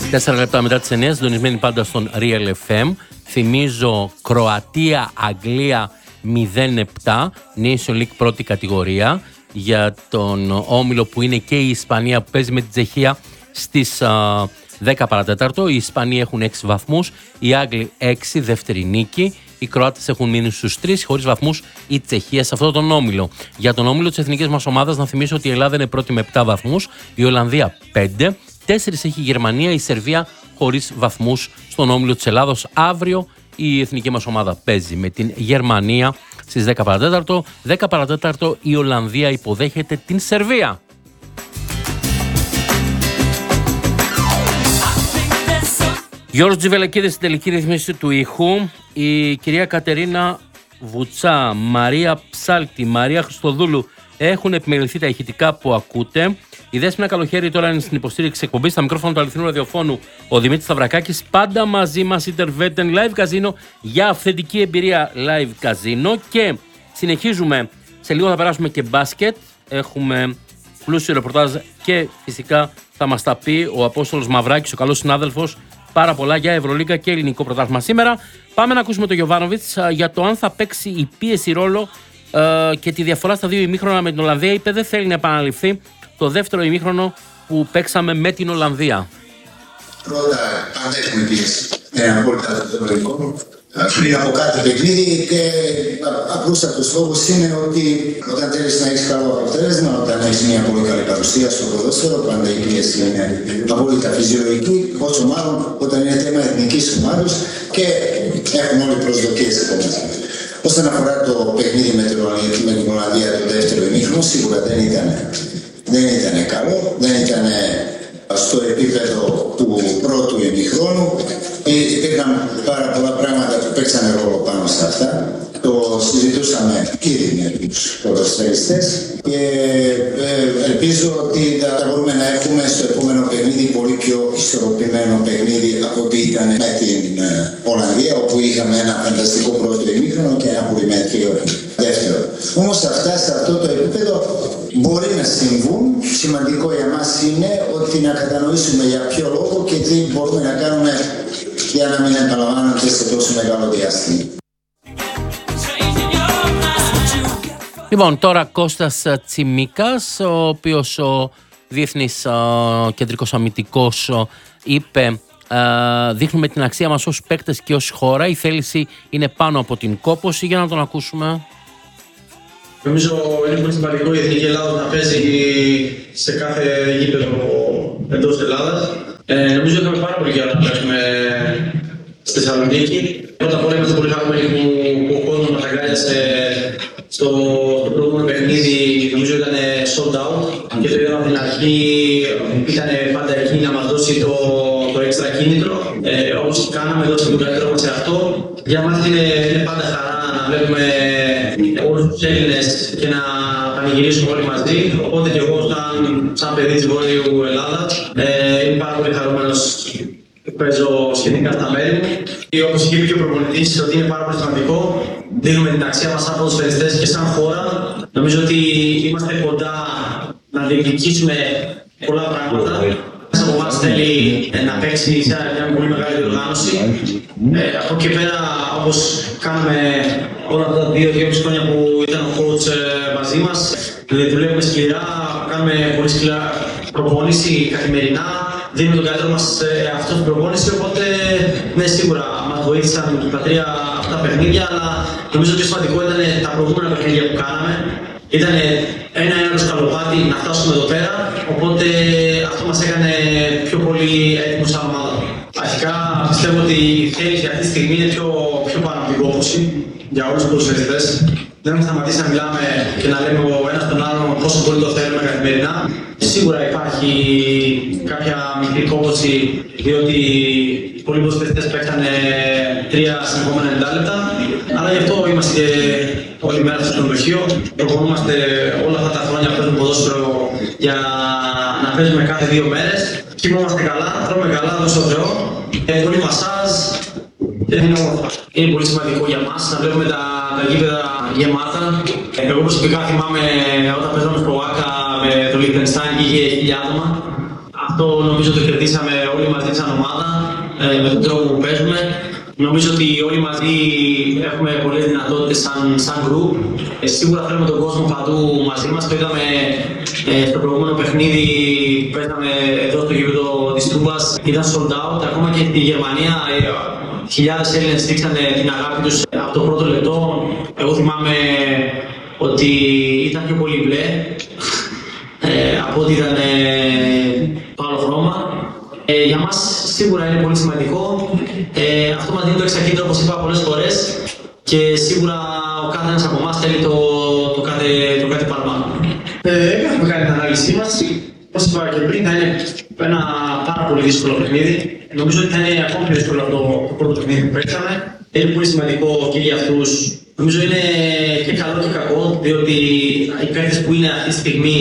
4 λεπτά μετά τις 9, συντονισμένοι πάντα στον Real FM. Θυμίζω Κροατία-Αγγλία 0-7, Nation League πρώτη κατηγορία. Για τον όμιλο που είναι και η Ισπανία που παίζει με την Τσεχία στις 10 παρατέταρτο. Οι Ισπανοί έχουν 6 βαθμούς, οι Άγγλοι 6, δεύτερη νίκη. Οι Κροάτες έχουν μείνει στους 3, χωρίς βαθμούς η Τσεχία σε αυτόν τον όμιλο. Για τον όμιλο της εθνικής μας ομάδας, να θυμίσω ότι η Ελλάδα είναι πρώτη με 7 βαθμούς, η Ολλανδία 5, 4 έχει η Γερμανία, η Σερβία χωρίς βαθμούς στον όμιλο της Ελλάδος. Αύριο η εθνική μας ομάδα παίζει με την Γερμανία στις 10 παρατέταρτο. 10 παρατέταρτο η Ολλανδία υποδέχεται την Σερβία. Γιώργος Τζιβελεκίδης στην τελική ρυθμίση του ήχου. Η κυρία Κατερίνα Βουτσά, Μαρία Ψάλτη, Μαρία Χριστοδούλου έχουν επιμεληθεί τα ηχητικά που ακούτε. Η Δέσποινα Καλοχέρη τώρα είναι στην υποστήριξη εκπομπής. Στα μικρόφωνα του αληθινού ραδιοφώνου ο Δημήτρης Σταυρακάκης. Πάντα μαζί μας η Interveten Live Casino για αυθεντική εμπειρία Live Casino. Και συνεχίζουμε. Σε λίγο θα περάσουμε και μπάσκετ. Έχουμε πλούσιο ρεπορτάζ και φυσικά θα μας τα πει ο Απόστολος Μαυράκης, ο καλός συνάδελφος. Πάρα πολλά για Ευρωλίγκα και ελληνικό πρωτάθλημα σήμερα. Πάμε να ακούσουμε τον Γιοβάνοβιτς για το αν θα παίξει η πίεση ρόλο και τη διαφορά στα δύο ημίχρονα με την Ολλανδία. Είπε δεν θέλει να επαναληφθεί το δεύτερο ημίχρονο που παίξαμε με την Ολλανδία. Πρώτα, πάντα έχουμε πίεση. Είναι απόλυτα δεδομένο. Πριν από κάθε παιχνίδι και απλούστατος λόγος είναι ότι όταν θέλεις να έχεις καλό αποτέλεσμα, όταν έχεις μια πολύ καλή παρουσία στο ποδόσφαιρο, πάντα η πίεση είναι απόλυτα φυσιολογική, όσο μάλλον όταν είναι θέμα εθνικής ομάδας και έχουν όλοι προσδοκίες από μας. Όσον αφορά το παιχνίδι με την Ολλανδία το δεύτερο ημίχρονο, σίγουρα δεν ήταν καλό, δεν ήταν στο επίπεδο του πρώτου ημιχρόνου. Υπήρχαν πάρα πολλά πράγματα που παίξανε ρόλο πάνω σε αυτά. Το συζητούσαμε ήδη με τους ποδοσφαιριστές και ελπίζω ότι θα μπορούμε να έχουμε στο επόμενο παιχνίδι πολύ πιο ισορροπημένο παιχνίδι από ό,τι ήταν με την Ολλανδία, όπου είχαμε ένα φανταστικό πρώτο ημίχρονο και ένα πολύ μέτριο δεύτερο. Όμως αυτά σε αυτό το επίπεδο μπορεί να συμβούν. Σημαντικό για μας είναι ότι να κατανοήσουμε για ποιο λόγο και τι μπορούμε να κάνουμε για να μην επαναλαμβάνονται σε τόσο μεγάλο διάστημα. Λοιπόν, τώρα Κώστας Τσιμίκας, ο οποίος ο διεθνής κεντρικός αμυντικός είπε δείχνουμε την αξία μας ως παίκτες και ως χώρα, η θέληση είναι πάνω από την κόπωση. Για να τον ακούσουμε. Νομίζω είναι πολύ σημαντικό η Εθνική Ελλάδα να παίζει σε κάθε γήπεδο εντός Ελλάδας. Νομίζω είχαμε πάρα πολύ καιρό να παίξουμε στη Θεσσαλονίκη. Πρώτα απ' όλα είμαστε πολύ χαρούμενοι που ο κόσμος μας αγκάλιασε στο προηγούμενο παιχνίδι. Νομίζω ήταν sold out και το είδαμε από την αρχή. Ήταν πάντα εκεί να μας δώσει το έξτρα κίνητρο. Όπως κάναμε, δώσαμε τον καλύτερο μας σε αυτό. Για μας είναι πάντα χαρά να βλέπουμε όλους τους Έλληνες και να πανηγυρίσουμε όλοι μαζί. Οπότε και εγώ σαν παιδί της Βόρειου Ελλάδας είμαι πάρα πολύ χαρούμενος που παίζω σχετικά στα μέρη μου. Και όπως είπε και ο προπονητής ότι είναι πάρα πολύ σημαντικό, δίνουμε την αξία μας σαν ποδοσφαιριστές και σαν χώρα. Νομίζω ότι είμαστε κοντά να διεκδικήσουμε πολλά πράγματα. Ένας από εμάς θέλει να παίξει σε μια πολύ μεγάλη διοργάνωση. Από εκεί πέρα, όπως κάναμε όλα αυτά τα 2-2,5 χρόνια που ήταν ο coach μαζί μας, δουλεύουμε σκληρά, κάνουμε πολύ σκληρά προπόνηση καθημερινά, δίνουμε τον καλύτερο μας αυτό στην προπόνηση, οπότε ναι, σίγουρα μας βοήθησαν τα τρία αυτά τα παιχνίδια, αλλά νομίζω ότι σημαντικό ήταν τα προηγούμενα παιχνίδια που κάναμε. Ήταν ένα σκαλοπάτι να φτάσουμε εδώ πέρα, οπότε αυτό μας έκανε πιο πολύ έτοιμος σαν ομάδα. Αρχικά πιστεύω ότι η θέληση αυτή τη στιγμή είναι πιο πάνω από την κόπωση για όλους τους ποδοσφαιριστές. Δεν έχουμε σταματήσει να μιλάμε και να λέμε ο ένας τον άλλον πόσο πολύ το θέλουμε καθημερινά. Σίγουρα υπάρχει κάποια μικρή κόπωση, διότι πολλοί ποδοσφαιριστές παίξανε 3 συνεχόμενα 90 λεπτά, αλλά γι' αυτό είμαστε όλη μέρα στο ξενοδοχείο. Προχωρούμαστε όλα αυτά τα χρόνια που παίζουμε ποδόσφαιρο για να παίζουμε κάθε 2 μέρες. Κοιμόμαστε καλά, τρώμε καλά, δώσε το Θεό. Πολύ μασάζ. Είναι πολύ σημαντικό για μας να βλέπουμε τα γήπεδα γεμάτα. Εγώ προσωπικά θυμάμαι όταν παίζαμε στο ΆΚΑ με το Λιχτενστάιν και είχε 1000 άτομα. Αυτό Αυτό νομίζω το κερδίσαμε όλοι μαζί σαν ομάδα, με τον τρόπο που παίζουμε. Νομίζω ότι όλοι μαζί έχουμε πολλές δυνατότητες σαν group. Σίγουρα θέλουμε τον κόσμο παντού μαζί μας. Το είδαμε στο προηγούμενο παιχνίδι που παίζαμε εδώ στο γήπεδο της Τούμπας. Ήταν sold out. Ακόμα και στη Γερμανία χιλιάδες Έλληνες δείξανε την αγάπη τους από το πρώτο λεπτό. Εγώ θυμάμαι ότι ήταν πιο πολύ μπλε από ότι ήταν το άλλο χρώμα. Για μας σίγουρα είναι πολύ σημαντικό. Αυτό μας δίνει το εξακίνητο, όπως είπα πολλές φορές, και σίγουρα ο κάθε ένας από εμάς θέλει το κάτι παραπάνω. Έχουμε κάνει την ανάλυση μας. Όπως είπα και πριν, θα είναι ένα πάρα πολύ δύσκολο παιχνίδι. Νομίζω ότι θα είναι ακόμη πιο δύσκολο από το πρώτο παιχνίδι που παίξαμε. Είναι πολύ σημαντικό και για αυτούς. Νομίζω είναι και καλό και κακό, διότι οι παίκτες που είναι αυτή τη στιγμή,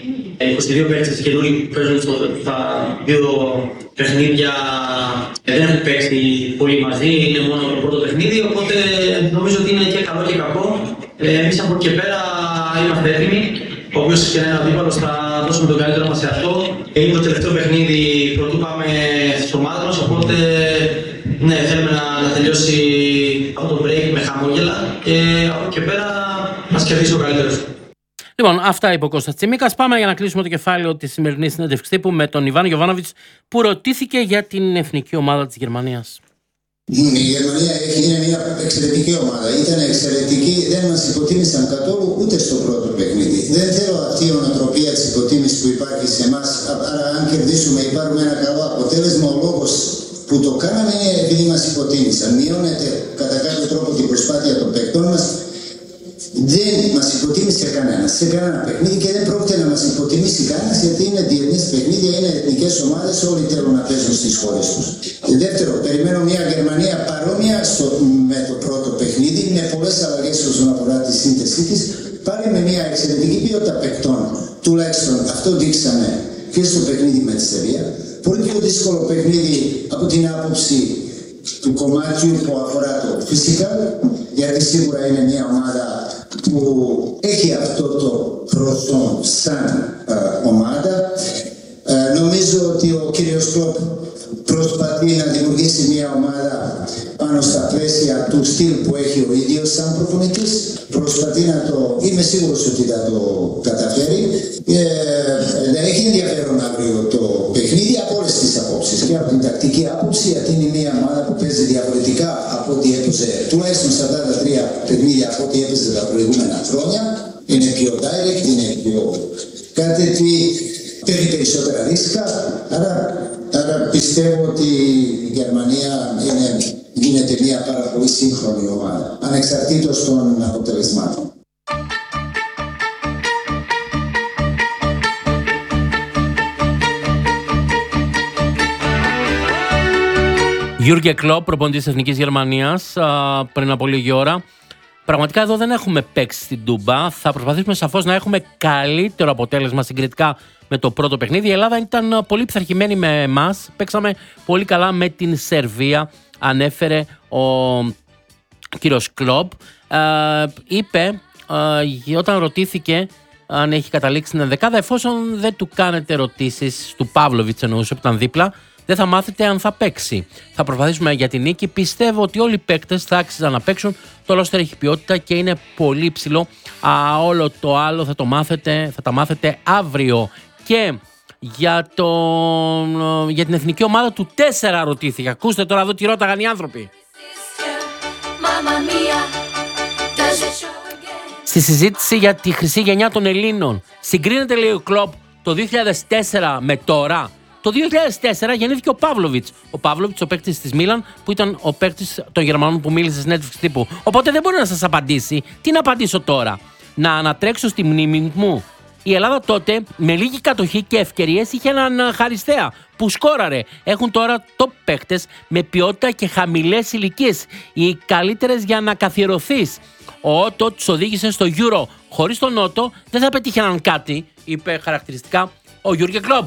22 παίκτες καινούριοι που παίζουν στα δύο παιχνίδια, δεν έχουν παίξει πολύ μαζί, είναι μόνο το πρώτο παιχνίδι, οπότε νομίζω ότι είναι και καλό και κακό. Εμείς από εκεί και πέρα είμαστε έτοιμοι. Όποιος και να είναι αντίπαλος θα δώσουμε τον καλύτερο μας σε αυτό. Είναι το τελευταίο παιχνίδι πρωτού πάμε στις ομάδες μας, οπότε ναι, θέλουμε να τελειώσει αυτό το break με χαμόγελα και από εκεί και πέρα μας κερδίσει ο καλύτερος. Λοιπόν, αυτά είπε ο Κώστας Τσιμίκας. Πάμε για να κλείσουμε το κεφάλαιο της σημερινής συνέντευξης τύπου με τον Ιβάν Γιοβάνοβιτς, που ρωτήθηκε για την εθνική ομάδα της Γερμανίας. Η Γερμανία είναι μια εξαιρετική ομάδα. Ήταν εξαιρετική, δεν μας υποτίμησαν καθόλου ούτε στο πρώτο παιχνίδι. Δεν θέλω αυτή η ονοτροπία της υποτίμησης που υπάρχει σε εμάς. Άρα, αν κερδίσουμε ή πάρουμε ένα καλό αποτέλεσμα, ο λόγος που το κάναμε είναι επειδή μας υποτίμησαν. Μειώνεται κατά κάποιο τρόπο την προσπάθεια των παικτών μας. Δεν μας υποτίμησε κανένας σε κανένα παιχνίδι και δεν πρόκειται να μας υποτιμήσει κανένας, γιατί είναι διεθνές παιχνίδια, είναι εθνικές ομάδες, όλοι θέλουν να παίζουν στις χώρες τους. Δεύτερο, περιμένω μια Γερμανία παρόμοια με το πρώτο παιχνίδι, με πολλές αλλαγές όσον αφορά τη σύνθεσή της, πάλι με μια εξαιρετική ποιότητα παικτών. Τουλάχιστον αυτό δείξαμε και στο παιχνίδι με τη Σερβία. Πολύ πιο δύσκολο παιχνίδι από την άποψη του κομμάτιου που αφορά το physical, γιατί σίγουρα είναι μια ομάδα που έχει αυτό το προσόν σαν ομάδα. Νομίζω ότι ο κύριος Κλοπ προσπαθεί να δημιουργήσει μια ομάδα πάνω στα πλαίσια του στυλ που έχει ο ίδιος σαν προπονητής. Προσπαθεί να το... Είμαι σίγουρος ότι θα το καταφέρει. Δεν έχει ενδιαφέρον αύριο το παιχνίδι από όλες τις απόψεις. Και από την τακτική άποψη, γιατί είναι μια ομάδα που παίζει διαφορετικά από ό,τι έπαιζε, τουλάχιστον στα τα τρία παιχνίδια από ό,τι έπαιζε τα προηγούμενα χρόνια. Είναι πιο direct, είναι πιο κάτι παίρνει περισσότερα ρίσκα. Άρα πιστεύω ότι η Γερμανία γίνεται μια πάρα πολύ σύγχρονη ομάδα, ανεξαρτήτως των αποτελεσμάτων. Γιούργεν Κλοπ, προπονητής της Εθνικής Γερμανίας, πριν από λίγη ώρα. Πραγματικά εδώ δεν έχουμε παίξει στην Τούμπα. Θα προσπαθήσουμε σαφώς να έχουμε καλύτερο αποτέλεσμα συγκριτικά με το πρώτο παιχνίδι. Η Ελλάδα ήταν πολύ πειθαρχημένη με εμάς. Παίξαμε πολύ καλά με την Σερβία, ανέφερε ο κύριος Κλοπ. Είπε όταν ρωτήθηκε αν έχει καταλήξει την ενδεκάδα, εφόσον δεν του κάνετε ερωτήσεις, του Παύλοβιτς εννοούσε που ήταν δίπλα, δεν θα μάθετε αν θα παίξει. Θα προσπαθήσουμε για την νίκη. Πιστεύω ότι όλοι οι παίκτες θα άξιζαν να παίξουν. Το ρόστερ έχει ποιότητα και είναι πολύ ψηλό. Όλο το άλλο θα τα μάθετε αύριο. Και για την εθνική ομάδα του 4 ρωτήθηκε. Ακούστε τώρα εδώ τι ρώταγαν οι άνθρωποι. Στη συζήτηση για τη χρυσή γενιά των Ελλήνων, συγκρίνεται, λέει ο Κλοπ, το 2004 με τώρα. Το 2004 γεννήθηκε ο Παύλοβιτς. Ο Παύλοβιτς, ο παίκτης της Μίλαν, που ήταν ο παίκτης των Γερμανών που μίλησε στην συνέντευξη τύπου. Οπότε δεν μπορεί να σας απαντήσει. Τι να απαντήσω τώρα? Να ανατρέξω στη μνήμη μου. Η Ελλάδα τότε, με λίγη κατοχή και ευκαιρίες, είχε έναν Χαριστέα που σκόραρε. Έχουν τώρα top παίκτες με ποιότητα και χαμηλές ηλικίες. Οι καλύτερες για να καθιερωθείς. Ο Ότο τους οδήγησε στο Euro. Χωρίς τον Ότο δεν θα πετύχαιναν κάτι, είπε χαρακτηριστικά ο Γιούργεν Κλοπ.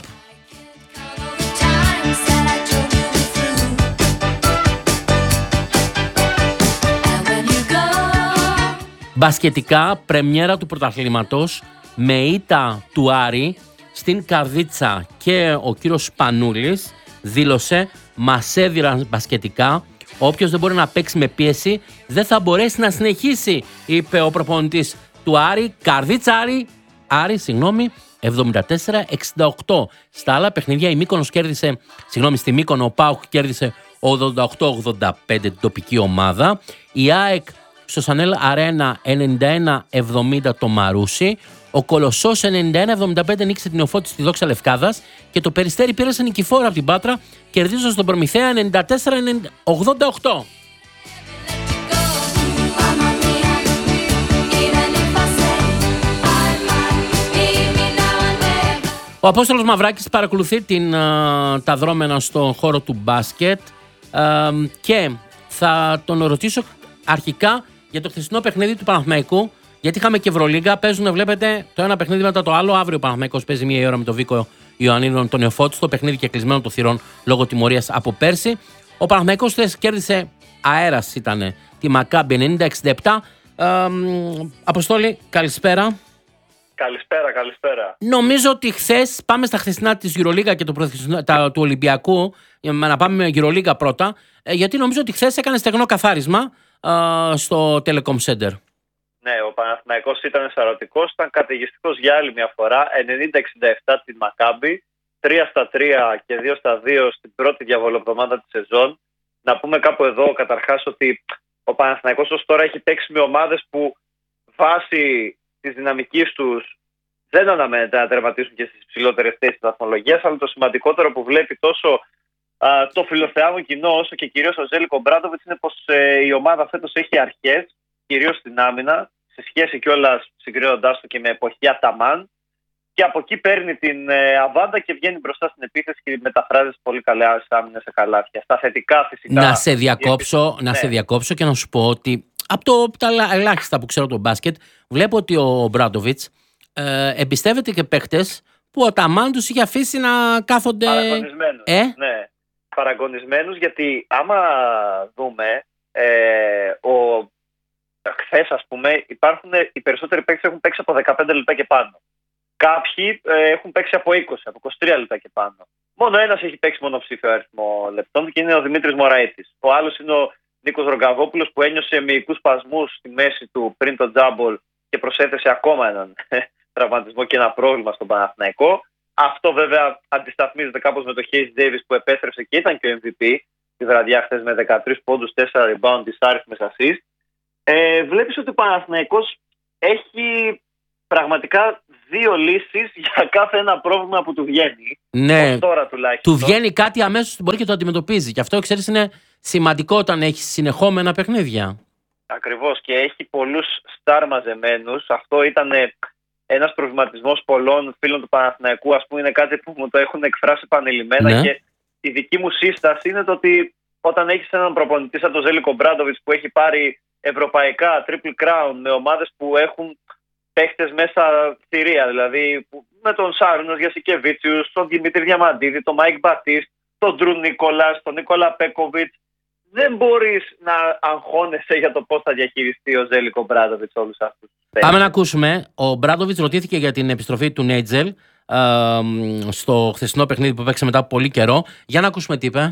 Μπασκετικά, πρεμιέρα του πρωταθλήματος με ήττα του Άρη στην καρδίτσα και ο κύριος Σπανούλης δήλωσε «Μας έδιραν μπασκετικά, όποιος δεν μπορεί να παίξει με πίεση δεν θα μπορέσει να συνεχίσει», είπε ο προπονητής του Άρη, καρδίτσα Άρη, 74-68. Στα άλλα παιχνίδια στη Μύκονο ο ΠΑΟΚ κέρδισε 88-85 την τοπική ομάδα. Η ΑΕΚ στο Σανέλ Αρένα 91-70 το Μαρούσι. Ο Κολοσσός 91-75 νίκησε την Νεοφώτιση στη Δόξα Λευκάδας και το Περιστέρι πήρε νικηφόρα από την Πάτρα κερδίζοντας τον Προμηθέα 94-88. Ο Απόστολος Μαυράκης παρακολουθεί τα δρόμενα στον χώρο του μπάσκετ και θα τον ρωτήσω αρχικά για το χθεσινό παιχνίδι του Παναθηναϊκού, γιατί είχαμε και Ευρωλίγκα, παίζουν, βλέπετε, το ένα παιχνίδι μετά το άλλο. Αύριο ο Παναθηναϊκός παίζει 1 η ώρα με τον Βίκο Ιωαννίδων τον Νεοφώτιστο, το παιχνίδι και κλεισμένο των θυρών λόγω τιμωρίας από πέρσι. Ο Παναθηναϊκός χθες κέρδισε, αέρας ήταν, τη Μακάμπι 90-67. Αποστόλη, καλησπέρα. Καλησπέρα. Νομίζω ότι χθες, πάμε στα χθεσινά της Euroliga και του Ολυμπιακού, να πάμε με Euroliga πρώτα, γιατί νομίζω ότι χθες έκανε στεγνό καθάρισμα στο Telecom Center. Ναι, ο Παναθηναϊκός ήταν σαρωτικός, ήταν καταιγιστικός για άλλη μια φορά, 90-67 την Μακάμπι, 3-3 και 2-2 στην πρώτη διαβολοβδομάδα της σεζόν. Να πούμε κάπου εδώ καταρχάς ότι ο Παναθηναϊκός ως τώρα έχει παίξει με ομάδες που βάσει της δυναμικής τους δεν αναμένεται να τερματίσουν και στις ψηλότερες θέσεις της βαθμολογίας, αλλά το σημαντικότερο που βλέπει τόσο το φιλοθεάμο κοινό όσο και κυρίως ο Ζέλικο Μπράντοβιτς είναι πως η ομάδα φέτος έχει αρχές, κυρίως στην άμυνα, σε σχέση κιόλας συγκρίνοντάς το και με εποχή Αταμάν, και από εκεί παίρνει την αβάντα και βγαίνει μπροστά στην επίθεση και μεταφράζει πολύ καλά άμυνες σε καλάθια. Στα θετικά φυσικά. Να σε διακόψω και να σου πω ότι από τα ελάχιστα που ξέρω το μπάσκετ, βλέπω ότι ο Μπράντοβιτς εμπιστεύεται και παίκτες που ο Αταμάν τους είχε αφήσει να κάθονται. Παραγωνισμένους. Ναι, παραγωνισμένους, γιατί άμα δούμε χθες, ας πούμε, οι περισσότεροι παίκτες έχουν παίξει από 15 λεπτά και πάνω. Κάποιοι έχουν παίξει από 20, από 23 λεπτά και πάνω. Μόνο ένας έχει παίξει μονοψήφιο αριθμό λεπτών και είναι ο Δημήτρης Μωραΐτης. Ο άλλος είναι ο Νίκος Ρογκαβόπουλος που ένιωσε μυϊκούς σπασμούς στη μέση του πριν το τζάμπολ και προσέθεσε ακόμα έναν τραυματισμό και ένα πρόβλημα στον Παναθηναϊκό. Αυτό βέβαια αντισταθμίζεται κάπως με το Hayes Davis που επέστρεψε και ήταν και ο MVP τη βραδιά χθες με 13 πόντους, 4 rebound, τις άριθμες assist. Βλέπεις ότι ο Παναθηναϊκός έχει πραγματικά 2 λύσεις για κάθε ένα πρόβλημα που του βγαίνει. Ναι, τώρα τουλάχιστον. Του βγαίνει κάτι αμέσως μπορεί και το αντιμετωπίζει. Και αυτό, ξέρεις, είναι σημαντικό όταν έχει συνεχόμενα παιχνίδια. Ακριβώς, και έχει πολλούς στάρ μαζεμένους. Αυτό ήταν ένας προβληματισμός πολλών φίλων του Παναθηναϊκού. Ας πούμε, είναι κάτι που μου το έχουν εκφράσει επανειλημμένα. Ναι. Και η δική μου σύσταση είναι το ότι όταν έχεις έναν προπονητή σαν τον Ζέλικο Μπράντοβιτς που έχει πάρει ευρωπαϊκά Triple Crown με ομάδες που έχουν παίχτες μέσα θηρία, δηλαδή με τον Σάρουνος Γιασικεβίτσιους, τον Δημήτρη Διαμαντίδη, τον Μάικ Μπατίστ, τον Ντρου Νίκολας, τον Νίκολα Πέκοβιτς, δεν μπορείς να αγχώνεσαι για το πώς θα διαχειριστεί ο Ζέλικο Μπράντοβιτς όλους αυτούς. Πάμε να ακούσουμε. Ο Μπράντοβιτς ρωτήθηκε για την επιστροφή του Νέιτζελ στο χθεσινό παιχνίδι που παίξε μετά από πολύ καιρό. Για να ακούσουμε τι είπε.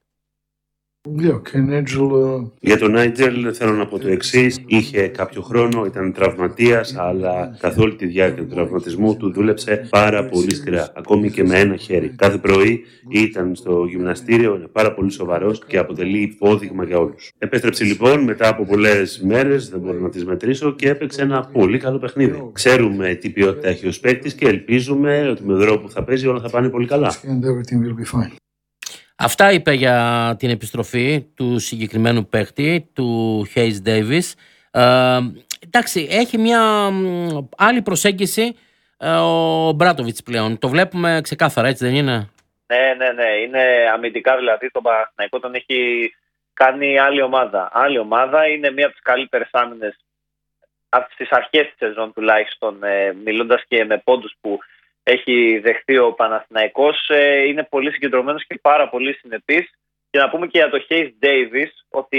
Για τον Νάιτζελ θέλω να πω το εξής. Είχε κάποιο χρόνο, ήταν τραυματίας, αλλά καθ' όλη τη διάρκεια του τραυματισμού του δούλεψε πάρα πολύ σκληρά, ακόμη και με ένα χέρι. Κάθε πρωί ήταν στο γυμναστήριο, είναι πάρα πολύ σοβαρός και αποτελεί υπόδειγμα για όλους. Επέστρεψε λοιπόν μετά από πολλές μέρες, δεν μπορώ να τις μετρήσω, και έπαιξε ένα πολύ καλό παιχνίδι. Ξέρουμε τι ποιότητα έχει ως παίκτης και ελπίζουμε ότι με τον τρόπο που θα παίζει όλα θα πάνε πολύ καλά. Αυτά είπε για την επιστροφή του συγκεκριμένου παίχτη, του Hayes Davis. Εντάξει, έχει μια άλλη προσέγγιση ο Μπράντοβιτς πλέον. Το βλέπουμε ξεκάθαρα, έτσι δεν είναι? Ναι. Είναι αμυντικά, δηλαδή τον Παναθηναϊκό τον έχει κάνει άλλη ομάδα. Άλλη ομάδα, είναι μία από τις καλύτερες άμυνες από τις αρχές της σεζόν τουλάχιστον, μιλώντας και με πόντους που έχει δεχτεί ο Παναθηναϊκός. Είναι πολύ συγκεντρωμένος και πάρα πολύ συνεπής. Και να πούμε και για το Hayes Davis ότι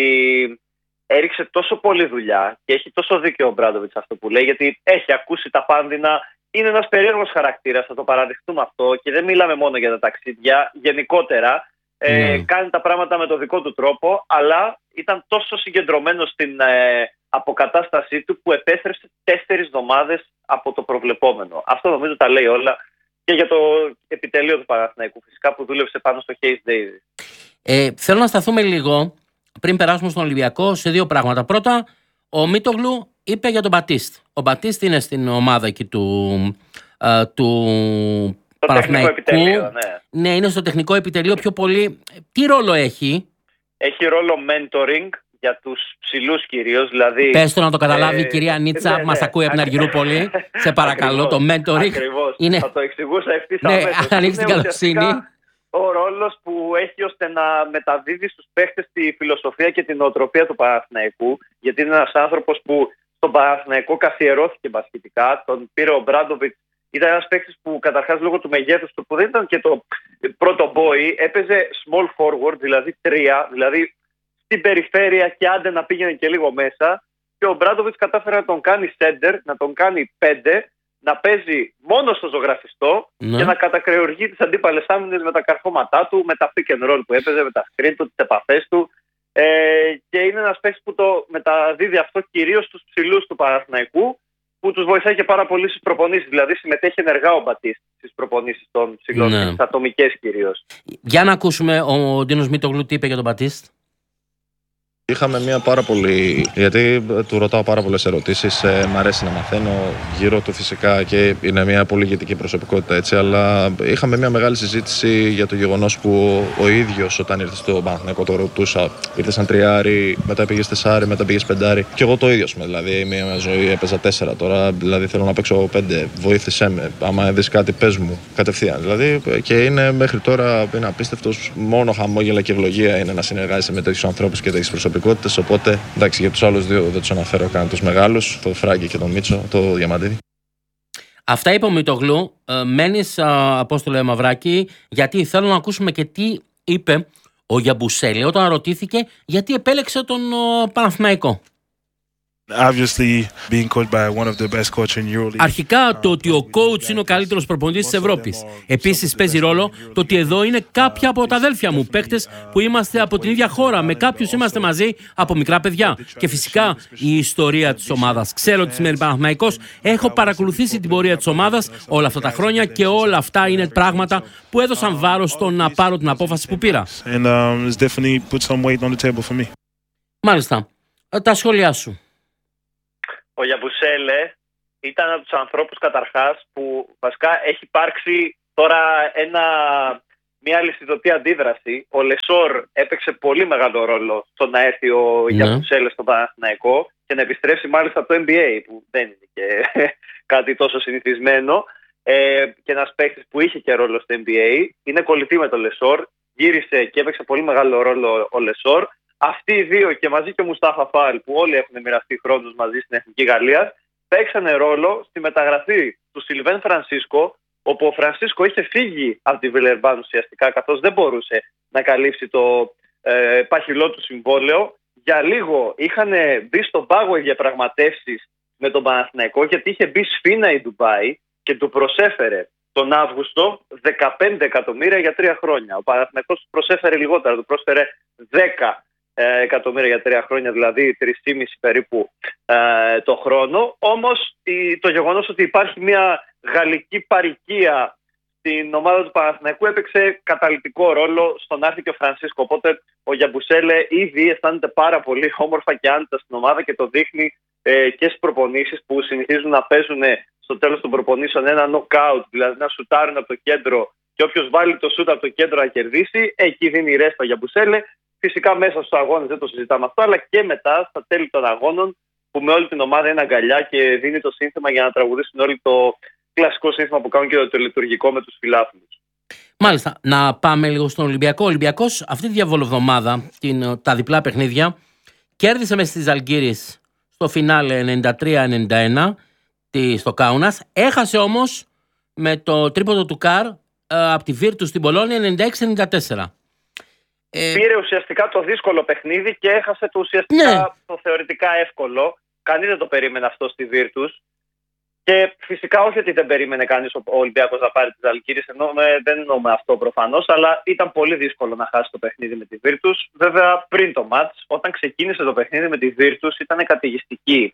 έριξε τόσο πολλή δουλειά και έχει τόσο δίκιο ο Μπράντοβιτς αυτό που λέει, γιατί έχει ακούσει τα πάνδυνα, είναι ένας περίεργος χαρακτήρας, θα το παραδεχτούμε αυτό, και δεν μιλάμε μόνο για τα ταξίδια. Γενικότερα κάνει τα πράγματα με το δικό του τρόπο, αλλά ήταν τόσο συγκεντρωμένος στην αποκατάστασή του που επέστρεψε 4 εβδομάδες από το προβλεπόμενο. Αυτό νομίζω τα λέει όλα και για το επιτελείο του Παναθηναϊκού, φυσικά, που δούλεψε πάνω στο Case Davis. Θέλω να σταθούμε λίγο, πριν περάσουμε στον Ολυμπιακό, σε 2 πράγματα. Πρώτα, ο Μίτογλου είπε για τον Μπατίστ. Ο Μπατίστ είναι στην ομάδα εκεί του Παναθηναϊκού. Ναι, είναι στο τεχνικό επιτελείο πιο πολύ. Τι ρόλο έχει? Έχει ρόλο mentoring για τους ψηλούς κυρίως. Δηλαδή, πες το να το καταλάβει η κυρία Νίτσα, που μας ακούει από την Αργυρούπολη. Σε παρακαλώ, το mentoring. Ακριβώς, είναι... θα το εξηγούσα ευθύς αμέσως. Αν έχεις την καλοσύνη. Ο ρόλος που έχει ώστε να μεταδίδει στους παίχτες τη φιλοσοφία και την νοοτροπία του Παναθηναϊκού, γιατί είναι ένας άνθρωπος που στον Παναθηναϊκό καθιερώθηκε μπασκετικά. Τον πήρε ο Μπράντοβιτς. Ήταν ένας παίκτης που καταρχάς λόγω του μεγέθους του, που δεν ήταν και το πρώτο boy, έπαιζε small forward, δηλαδή 3, δηλαδή στην περιφέρεια, και άντε να πήγαινε και λίγο μέσα. Και ο Μπράντοβιτς κατάφερε να τον κάνει center, να τον κάνει 5, να παίζει μόνο στο ζωγραφιστό και να κατακρεουργεί τις αντίπαλες άμυνες με τα καρφώματά του, με τα pick and roll που έπαιζε, με τα screen του, τις επαφές του. Και είναι ένας παίκτης που το μεταδίδει αυτό κυρίως στους ψηλούς του Παναθηναϊκού, που τους βοηθάει και πάρα πολύ στις προπονήσεις. Δηλαδή συμμετέχει ενεργά ο Μπατίστ στις προπονήσεις των ψηλών, στις ατομικές κυρίως. Για να ακούσουμε ο Ντίνος Μίτογλου τι είπε για τον Μπατίστ. Είχαμε μια πάρα πολύ. Γιατί του ρωτάω πάρα πολλές ερωτήσεις. Μ' αρέσει να μαθαίνω γύρω του φυσικά και είναι μια πολύ ηγετική προσωπικότητα, έτσι. Αλλά είχαμε μια μεγάλη συζήτηση για το γεγονός που ο ίδιος όταν ήρθε στο Παναθηναϊκό το ρωτούσα. Ήρθε σαν 3, μετά πήγε 4, μετά πήγε 5. Και εγώ το ίδιο. Δηλαδή, μια ζωή έπαιζα 4 τώρα. Δηλαδή, θέλω να παίξω 5. Βοήθησέ με. Άμα δεις κάτι, πες μου κατευθείαν. Δηλαδή, και είναι μέχρι τώρα είναι απίστευτος. Μόνο χαμόγελα και ευλογία είναι να συνεργάζεσαι με τέτοιους ανθρώπους και τέτοιες προσωπικότητες. Οπότε, εντάξει, για τους άλλους 2 δεν τους αναφέρω καν, τους μεγάλους, τον Φράγκη και τον Μίτσο, το Διαμαντίδη. Αυτά είπε ο Μίτογλου. Μένεις, Απόστολε Μαυράκη, γιατί θέλω να ακούσουμε και τι είπε ο Γιαμπουσέλη όταν ρωτήθηκε γιατί επέλεξε τον Παναθηναϊκό. Αρχικά, το ότι ο coach είναι ο καλύτερος προπονητής της Ευρώπης. Επίσης, παίζει ρόλο το ότι εδώ είναι κάποια από τα αδέλφια μου, παίκτες που είμαστε από την ίδια χώρα. Με κάποιους είμαστε μαζί από μικρά παιδιά. Και φυσικά η ιστορία της ομάδας. Ξέρω ότι σημαίνει Παναθηναϊκός. Έχω παρακολουθήσει την πορεία της ομάδας όλα αυτά τα χρόνια και όλα αυτά είναι πράγματα που έδωσαν βάρος στο να πάρω την απόφαση που πήρα. Μάλιστα. Τα σχόλιά σου. Ο Γιαμπουσέλε ήταν από τους ανθρώπους καταρχάς που βασικά έχει υπάρξει τώρα μια αλυσιδωτή αντίδραση. Ο Λεσόρ έπαιξε πολύ μεγάλο ρόλο στο να έρθει ο Γιαμπουσέλε στο Παναθηναϊκό και να επιστρέψει μάλιστα από το NBA, που δεν είναι και κάτι τόσο συνηθισμένο, και ένας παίκτης που είχε και ρόλο στο NBA. Είναι κολλητή με τον Λεσόρ, γύρισε και έπαιξε πολύ μεγάλο ρόλο ο Λεσόρ. Αυτοί οι 2 και μαζί και ο Μουστάφα Φάλ, που όλοι έχουν μοιραστεί χρόνους μαζί στην Εθνική Γαλλία, παίξανε ρόλο στη μεταγραφή του Σιλβέν Φρανσίσκο, όπου ο Φρανσίσκο είχε φύγει από τη Βιλερμπάν ουσιαστικά, καθώς δεν μπορούσε να καλύψει το παχυλό του συμβόλαιο. Για λίγο είχαν μπει στον πάγο οι διαπραγματεύσεις με τον Παναθηναϊκό, γιατί είχε μπει σφήνα η Ντουμπάι και του προσέφερε τον Αύγουστο 15 εκατομμύρια για 3 χρόνια. Ο Παναθηναϊκός του προσέφερε λιγότερα, του πρόσφερε 10 εκατομμύρια για 3 χρόνια, δηλαδή 3,5 περίπου το χρόνο. Όμως το γεγονός ότι υπάρχει μια γαλλική παροικία στην ομάδα του Παναθηναϊκού έπαιξε καταλυτικό ρόλο στον να έρθει και ο Φρανσίσκο. Οπότε ο Γιαμπουσέλε ήδη αισθάνεται πάρα πολύ όμορφα και άνετα στην ομάδα και το δείχνει και στις προπονήσεις που συνηθίζουν να παίζουν στο τέλος των προπονήσεων ένα knockout, δηλαδή να σουτάρουν από το κέντρο και όποιος βάλει το σούτ από το κέντρο να κερδίσει, εκεί δίνει ρέστα για Γιαμπουσέλε. Φυσικά μέσα στους αγώνες δεν το συζητάμε αυτό, αλλά και μετά στα τέλη των αγώνων που με όλη την ομάδα είναι αγκαλιά και δίνει το σύνθημα για να τραγουδήσουν όλοι το κλασικό σύνθημα που κάνουν και το λειτουργικό με τους φιλάθλους. Μάλιστα, να πάμε λίγο στον Ολυμπιακό. Ο Ολυμπιακός αυτή τη διαβολοβδομάδα, τα διπλά παιχνίδια, κέρδισε μες στις Ζαλγκίρις στο φινάλε 93-91 στο Κάουνας. Έχασε όμως με το τρίποντο του Καρ από τη Βίρτους στην Πολόνια 96-94. Πήρε ουσιαστικά το δύσκολο παιχνίδι και έχασε το ουσιαστικά το θεωρητικά εύκολο. Κανείς δεν το περίμενε αυτό στη Βίρτους. Και φυσικά όχι ότι δεν περίμενε κανείς ο Ολυμπιακός να πάρει τη Ζαλγκίρις, δεν εννοούμε αυτό προφανώς, αλλά ήταν πολύ δύσκολο να χάσει το παιχνίδι με τη Virtus. Βέβαια πριν το μάτς, όταν ξεκίνησε το παιχνίδι με τη Virtus, ήταν καταιγιστική.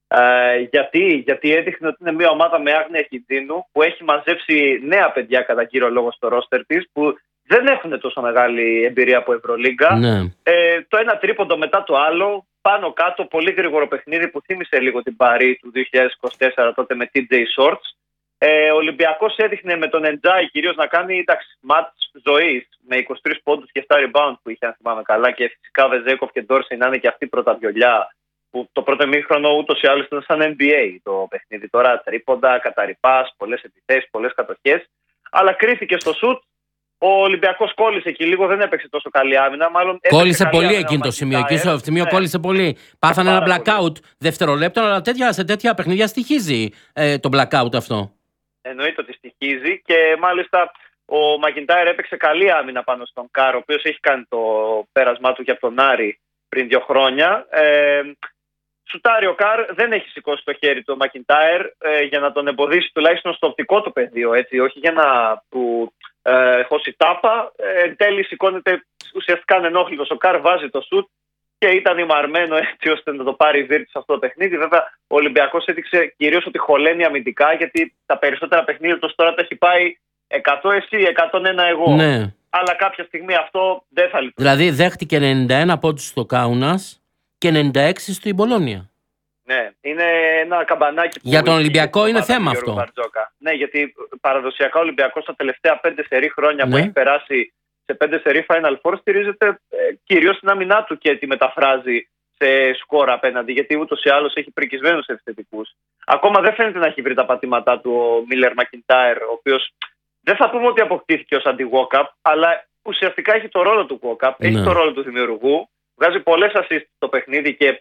Γιατί έδειχνε ότι είναι μια ομάδα με άγνοια κινδύνου, που έχει μαζέψει νέα παιδιά κατά κύριο λόγο στο ρόστερ της, που δεν έχουν τόσο μεγάλη εμπειρία από Ευρωλίγκα. Ναι. Το ένα τρίποντο μετά το άλλο, πάνω κάτω, πολύ γρήγορο παιχνίδι που θύμισε λίγο την Παρί του 2024 τότε με TJ Shorts. Ο Ολυμπιακός έδειχνε με τον Εντζάι κυρίως να κάνει μάτς ζωής με 23 πόντους και 7 rebound που είχε, αν θυμάμαι καλά, και φυσικά Βεζέκοφ και Ντόρσεϊ να είναι και αυτή πρωταβιολιά, που το πρώτο ημίχρονο ούτως ή άλλως ήταν σαν NBA το παιχνίδι. Τώρα τρίποντα, καταρρυπάς, πολλές επιθέσεις, πολλές κατοχές, αλλά κρίθηκε στο σουτ. Ο Ολυμπιακός κόλλησε και λίγο, δεν έπαιξε τόσο καλή άμυνα. Μάλλον κόλλησε πολύ εκείνο το σημείο. Εκεί στο σημείο κόλλησε πολύ. Πάθανε ένα blackout δευτερολέπτων, αλλά σε τέτοια παιχνίδια στοιχίζει το blackout αυτό. Εννοείται ότι στοιχίζει και μάλιστα ο Μακιντάιρ έπαιξε καλή άμυνα πάνω στον Καρ, ο οποίος έχει κάνει το πέρασμά του και από τον Άρη πριν 2 χρόνια. Σουτάρει ο Καρ, δεν έχει σηκώσει το χέρι του ο Μακιντάιρ για να τον εμποδίσει τουλάχιστον στο οπτικό του πεδίο, έτσι, όχι για να του χώσει τάπα. Εν τέλει σηκώνεται ουσιαστικά ανενόχλητος ο Καρ, βάζει το σουτ και ήταν ημαρμένο έτσι ώστε να το πάρει η Virtus σε αυτό το παιχνίδι. Βέβαια ο Ολυμπιακός έδειξε κυρίως ότι χωλαίνει αμυντικά, γιατί τα περισσότερα παιχνίδια του τώρα τα έχει πάει 100 εσύ, 101 εγώ. Ναι. Αλλά κάποια στιγμή αυτό δεν θα λειτουργήσει. Δηλαδή δέχτηκε 91 πόντους στο Κάουνας και 96 στην Μπολόνια. Ναι, είναι ένα καμπανάκι που. Για τον Ολυμπιακό είναι θέμα αυτό. Ναι, γιατί παραδοσιακά ο Ολυμπιακός τα τελευταία 5 σερί χρόνια που έχει περάσει σε 5 σερί Final Four στηρίζεται κυρίως στην άμυνά του και τη μεταφράζει σε σκορ απέναντι, γιατί ούτως ή άλλως έχει πρικισμένους επιθετικούς. Ακόμα δεν φαίνεται να έχει βρει τα πατήματά του ο Μίλερ Μακιντάιρ, ο οποίος δεν θα πούμε ότι αποκτήθηκε ως αντι-walk-up, αλλά ουσιαστικά έχει το ρόλο του walk-up, έχει το ρόλο του δημιουργού, βγάζει πολλές assists στο παιχνίδι και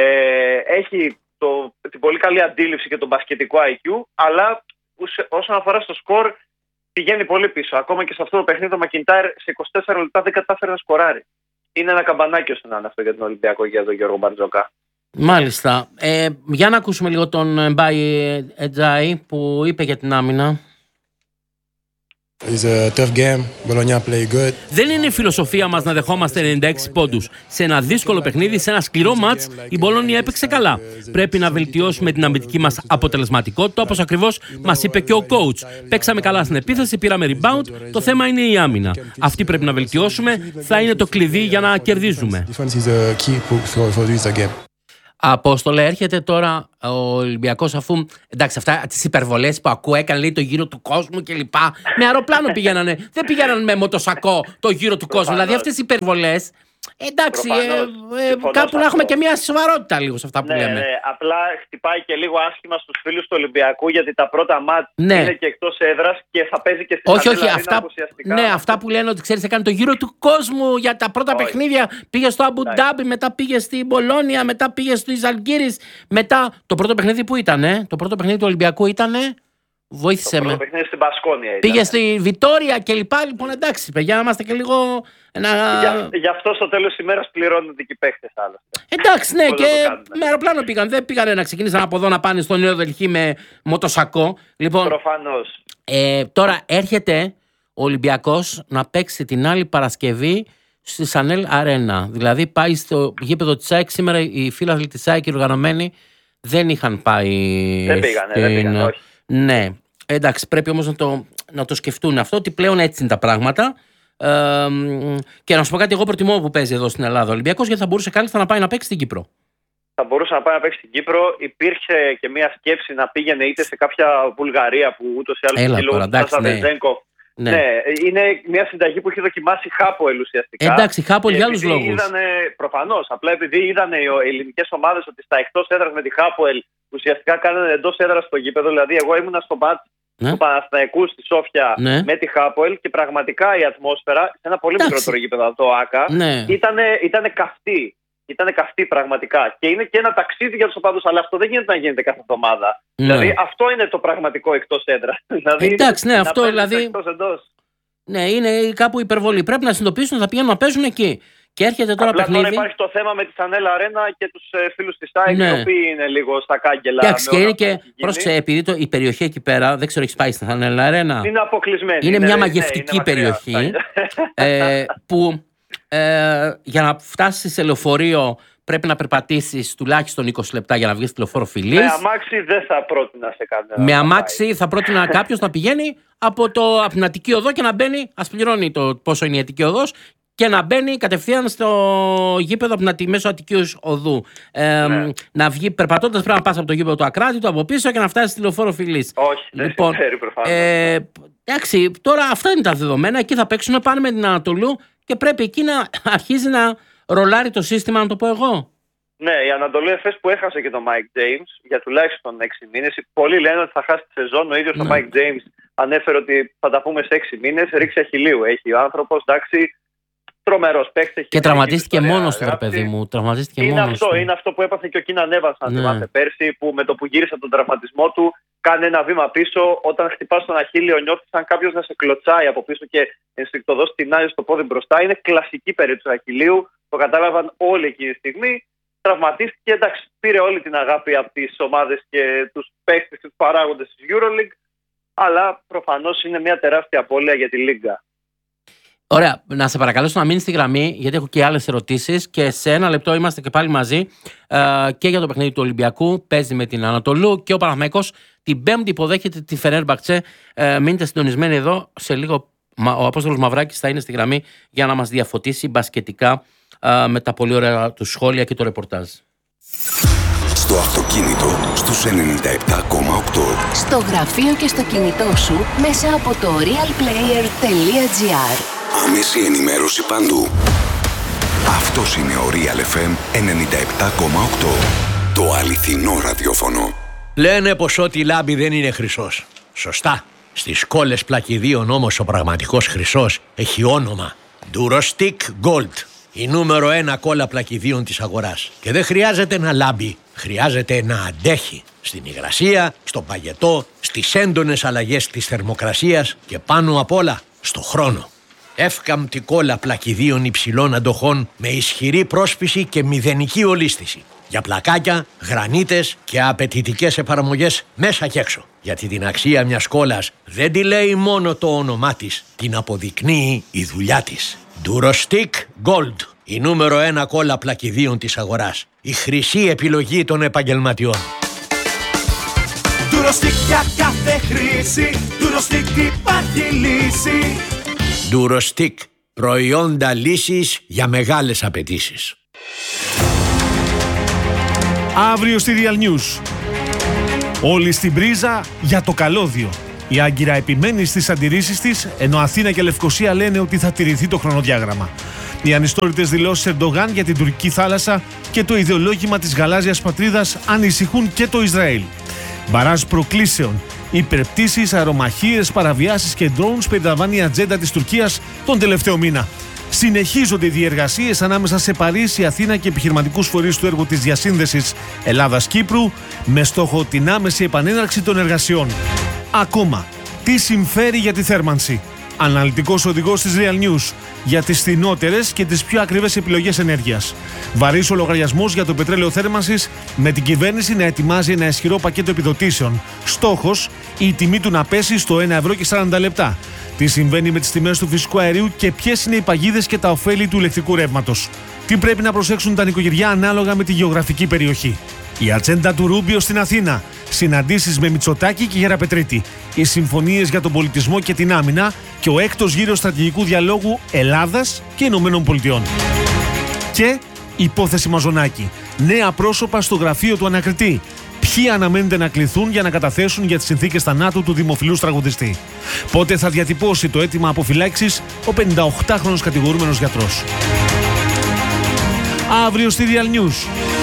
έχει την πολύ καλή αντίληψη και τον μπασκετικό IQ, αλλά όσον αφορά στο σκορ πηγαίνει πολύ πίσω. Ακόμα και σε αυτό το παιχνίδι ο Μακιντάιρ σε 24 λεπτά δεν κατάφερε να σκοράρει. Είναι ένα καμπανάκι ώστε να είναι αυτό για τον Ολυμπιακό και για τον Γιώργο Μπαρτζόκα. Μάλιστα. Για να ακούσουμε λίγο τον Μπάι Εντζάι που είπε για την άμυνα. It's a tough game. Bologna play good. Δεν είναι η φιλοσοφία μας να δεχόμαστε 96 πόντους. Σε ένα δύσκολο παιχνίδι, σε ένα σκληρό μάτς, η Μπολόνια έπαιξε καλά. Πρέπει να βελτιώσουμε την αμυντική μας αποτελεσματικότητα, όπως ακριβώς μας είπε και ο coach. Παίξαμε καλά στην επίθεση, πήραμε rebound. Το θέμα είναι η άμυνα. Αυτή πρέπει να βελτιώσουμε. Θα είναι το κλειδί για να κερδίζουμε. Απόστολε, έρχεται τώρα ο Ολυμπιακός, αφού. Εντάξει, αυτά τις υπερβολές που ακούω, έκανε λέει το γύρο του κόσμου κλπ. Με αεροπλάνο πηγαίνανε. Δεν πηγαίνανε με μοτοσακό το γύρο του κόσμου. Δηλαδή αυτές οι υπερβολές. Εντάξει, κάπου να έχουμε και μια σοβαρότητα λίγο σε αυτά που λέμε. Ναι, απλά χτυπάει και λίγο άσχημα στους φίλους του Ολυμπιακού, γιατί τα πρώτα μάτς είναι και εκτός έδρας και θα παίζει και στην Όχι, αυτά που λένε ότι ξέρεις, έκανε το γύρο του κόσμου για τα πρώτα παιχνίδια. Πήγε στο Αμπου Ντάμπι, μετά πήγε στην Μπολόνια, μετά πήγε στο Ζαλγκίρις. Μετά το πρώτο παιχνίδι που ήταν, το πρώτο παιχνίδι του Ολυμπιακού ήταν. Βοήθησε με. Στην Πασκόνια πήγε στη Βιτόρια και λοιπά. Λοιπόν, εντάξει, παιδιά, να είμαστε και λίγο. Γι' αυτό στο τέλος της ημέρας πληρώνονται και οι παίχτες άλλωστε. Εντάξει, ναι, και με αεροπλάνο πήγαν. Δεν πήγανε να ξεκινήσαν από εδώ να πάνε στο Νέο Δελχή με μοτοσακό. Λοιπόν, προφανώς. Τώρα έρχεται ο Ολυμπιακός να παίξει την άλλη Παρασκευή στη Σανέλ Αρένα. Δηλαδή πάει στο γήπεδο της ΑΕΚ. Σήμερα οι φίλαθλοι της ΑΕΚ, οι οργανωμένοι, δεν είχαν πάει. Δεν πήγανε, όχι. Ναι, εντάξει, πρέπει όμως να το σκεφτούν αυτό, ότι πλέον έτσι είναι τα πράγματα. Και να σου πω κάτι, εγώ προτιμώ που παίζει εδώ στην Ελλάδα ο Ολυμπιακός, γιατί θα μπορούσε κάλλιστα να πάει να παίξει στην Κύπρο. Θα μπορούσε να πάει να παίξει στην Κύπρο. Υπήρχε και μια σκέψη να πήγαινε είτε σε κάποια Βουλγαρία που ούτως ή άλλως Ναι, είναι μια συνταγή που έχει δοκιμάσει Χάποελ ουσιαστικά. Εντάξει, Χάποελ για άλλους λόγους. Προφανώς. Απλά επειδή είδαν οι ελληνικές ομάδες ότι στα εκτός έδρας με τη Χάποελ ουσιαστικά κάνανε εντός έδρας στο γήπεδο. Δηλαδή, εγώ ήμουνα στο μάτς του Παναθηναϊκού στη Σόφια με τη Χάποελ και πραγματικά η ατμόσφαιρα σε ένα πολύ μικρότερο γήπεδο από το ΆΚΑ ήταν καυτή. Ήταν καυτή πραγματικά. Και είναι και ένα ταξίδι για τους οπαδούς, αλλά αυτό δεν γίνεται να γίνεται κάθε εβδομάδα. Δηλαδή αυτό είναι το πραγματικό εκτός έδρα. Εντάξει, ναι, αυτό δηλαδή. Ναι, είναι κάπου υπερβολή. Πρέπει να συνειδητοποιήσουν ότι θα πηγαίνουν να παίζουν εκεί. Και έρχεται τώρα Απλά παιχνίδι. Τώρα υπάρχει το θέμα με τη Σανέλα Αρένα και τους φίλους της ΑΕΚ, οι οποίοι είναι λίγο στα κάγκελα. Εντάξει, και είναι και. Πρόσεξε, επειδή η περιοχή εκεί πέρα, δεν ξέρω, έχει πάει στην Σανέλα Αρένα. Είναι αποκλεισμένη. Είναι μια μαγευτική περιοχή που για να φτάσεις σε λεωφορείο πρέπει να περπατήσεις τουλάχιστον 20 λεπτά για να βγεις στη λεωφόρο Φιλής. Με αμάξι δεν θα πρότεινα σε κανένα. Με αμάξι θα πρότεινα κάποιος να πηγαίνει από την Αττική Οδό και να μπαίνει, ας πληρώνει το πόσο είναι η Αττική Οδός, και να μπαίνει κατευθείαν στο γήπεδο από την μέσω Αττικής Οδού. Να βγει περπατώντας, πρέπει να πας από το γήπεδο του Ακράτητου από πίσω και να φτάσεις στη λεωφόρο Φιλής. Όχι, δεν συμφέρει προφανώς. Εντάξει, τώρα αυτά είναι τα δεδομένα. Εκεί θα παίξουμε, πάνε με την Ανατολού και πρέπει εκεί να αρχίζει να ρολάρει το σύστημα, να το πω εγώ. Ναι, η Ανατολή Εφές που έχασε και τον Mike James για τουλάχιστον 6 μήνες. Πολλοί λένε ότι θα χάσει τη σεζόν. Ο ίδιος ο Mike James ανέφερε ότι θα τα πούμε σε 6 μήνες. Ρίξει αχιλλείου έχει ο άνθρωπος, εντάξει. Τρομερός παίκτης. Και τραυματίστηκε μόνος του, ρε παιδί μου. Είναι αυτό που έπαθε και ο Κίναν Έβανς, αν θυμάστε πέρσι, που με το που γύρισε από τον τραυματισμό του, κάνει ένα βήμα πίσω. Όταν χτυπάς τον αχίλλειο, νιώθεις σαν κάποιος να σε κλωτσάει από πίσω και ενστικτωδώς τεινάζει το πόδι μπροστά. Είναι κλασική περίπτωση αχιλλείου. Το κατάλαβαν όλοι εκείνη τη στιγμή. Τραυματίστηκε, εντάξει, πήρε όλη την αγάπη από τις ομάδες και τους παίκτες και τους παράγοντες της EuroLeague. Αλλά προφανώς είναι μια τεράστια απώλεια για τη Λίγκα. Ωραία, να σε παρακαλέσω να μείνεις στη γραμμή, γιατί έχω και άλλες ερωτήσεις και σε ένα λεπτό είμαστε και πάλι μαζί και για το παιχνίδι του Ολυμπιακού. Παίζει με την Ανατολού και ο Παναθηναϊκός την Πέμπτη υποδέχεται τη Φενέρμπαχτσε. Μείνετε συντονισμένοι εδώ. Σε λίγο ο Απόστολος Μαυράκης θα είναι στη γραμμή για να μας διαφωτίσει μπασκετικά με τα πολύ ωραία του σχόλια και το ρεπορτάζ. Στο αυτοκίνητο στους 97,8. Στο γραφείο και στο κινητό σου μέσα από το realplayer.gr. Άμεση ενημέρωση παντού. Αυτός είναι ο Real FM 97,8. Το αληθινό ραδιόφωνο. Λένε πως ό,τι λάμπει δεν είναι χρυσός. Σωστά. Στις κόλλες πλακιδίων όμως ο πραγματικός χρυσός έχει όνομα. Durostic Gold. Η νούμερο 1 κόλλα πλακιδίων της αγοράς. Και δεν χρειάζεται να λάμπει, χρειάζεται να αντέχει. Στην υγρασία, στον παγετό, στις έντονες αλλαγές της θερμοκρασίας και πάνω απ' όλα στο χρόνο. Εύκαμπτη κόλλα πλακιδίων υψηλών αντοχών με ισχυρή πρόσφυση και μηδενική ολίσθηση. Για πλακάκια, γρανίτες και απαιτητικές εφαρμογές μέσα και έξω. Γιατί την αξία μιας κόλλας δεν τη λέει μόνο το όνομά της, την αποδεικνύει η δουλειά της. Durostic Gold, η νούμερο 1 κόλλα πλακιδίων της αγοράς. Η χρυσή επιλογή των επαγγελματιών. Durostic για κάθε χρήση, Durostic υπάρχει λύση. Durostic, προϊόντα λύσης για μεγάλες απαιτήσεις. Αύριο στη Real News. Όλοι στην πρίζα για το καλώδιο. Η Άγκυρα επιμένει στις αντιρρήσεις της, ενώ Αθήνα και Λευκοσία λένε ότι θα τηρηθεί το χρονοδιάγραμμα. Οι ανιστόρητες δηλώσεις Ερντογάν για την τουρκική θάλασσα και το ιδεολόγημα της γαλάζιας πατρίδας ανησυχούν και το Ισραήλ. Μπαράζ προκλήσεων, υπερπτήσεις, αερομαχίες, παραβιάσεις και drones περιλαμβάνει η ατζέντα της Τουρκίας τον τελευταίο μήνα. Συνεχίζονται οι διεργασίες ανάμεσα σε Παρίσι, Αθήνα και επιχειρηματικούς φορείς του έργου της διασύνδεσης Ελλάδας-Κύπρου με στόχο την άμεση επανέναρξη των εργασιών. Ακόμα, τι συμφέρει για τη θέρμανση. Αναλυτικός οδηγός της Real News για τις φθηνότερες και τις πιο ακριβές επιλογές ενέργειας. Βαρύς ο λογαριασμός για το πετρέλαιο θέρμανσης με την κυβέρνηση να ετοιμάζει ένα ισχυρό πακέτο επιδοτήσεων. Στόχος, η τιμή του να πέσει στο 1,40 €. Τι συμβαίνει με τις τιμές του φυσικού αερίου και ποιες είναι οι παγίδες και τα ωφέλη του ηλεκτρικού ρεύματος. Τι πρέπει να προσέξουν τα νοικοκυριά ανάλογα με τη γεωγραφική περιοχή. Η ατζέντα του Ρούμπιο στην Αθήνα. Συναντήσεις με Μητσοτάκη και Γεραπετρίτη. Οι συμφωνίες για τον πολιτισμό και την άμυνα και ο έκτος γύρος στρατηγικού διαλόγου Ελλάδας και Ηνωμένων Πολιτειών. Και υπόθεση Μαζονάκη. Νέα πρόσωπα στο γραφείο του ανακριτή. Ποιοι αναμένεται να κληθούν για να καταθέσουν για τις συνθήκες θανάτου του δημοφιλούς τραγουδιστή. Πότε θα διατυπώσει το αίτημα αποφυλάξης ο 58χρονος κατηγορούμενος γιατρός. Αύριο στη Real News.